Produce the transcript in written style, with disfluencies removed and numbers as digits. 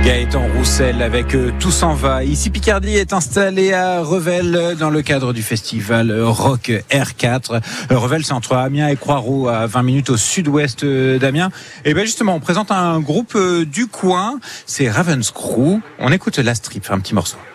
Gaëtan Roussel avec Tout s'en va. Ici, Picardie est installé à Revel dans le cadre du festival Rock R4. Revel, c'est entre Amiens et Croix-Rouge, à 20 minutes au sud-ouest d'Amiens. Et bien justement, on présente un groupe du coin, c'est Ravenscrew. On écoute Last Trip, un petit morceau.